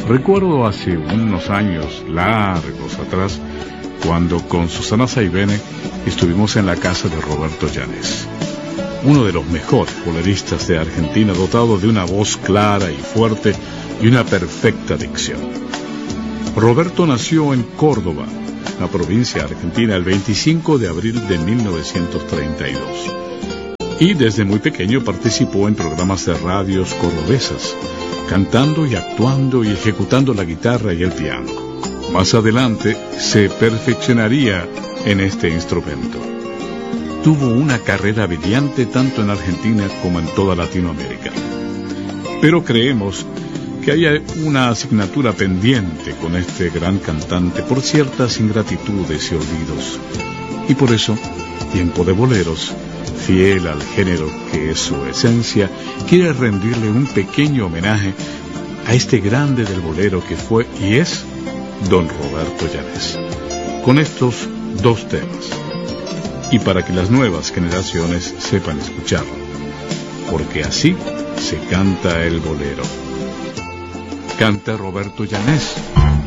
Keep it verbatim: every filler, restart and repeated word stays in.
Recuerdo hace unos años largos atrás, cuando con Susana Saibene estuvimos en la casa de Roberto Llanes, uno de los mejores boleristas de Argentina, dotado de una voz clara y fuerte y una perfecta dicción. Roberto nació en Córdoba, la provincia argentina, el veinticinco de abril de mil novecientos treinta y dos. Y desde muy pequeño participó en programas de radios cordobesas, cantando y actuando y ejecutando la guitarra y el piano. Más adelante se perfeccionaría en este instrumento. Tuvo una carrera brillante tanto en Argentina como en toda Latinoamérica. Pero creemos que hay una asignatura pendiente con este gran cantante por ciertas ingratitudes y olvidos. Y por eso, Tiempo de Boleros, fiel al género que es su esencia, quiere rendirle un pequeño homenaje a este grande del bolero que fue y es don Roberto Llanes, con estos dos temas, y para que las nuevas generaciones sepan escucharlo, porque así se canta el bolero. Canta Roberto Llanes.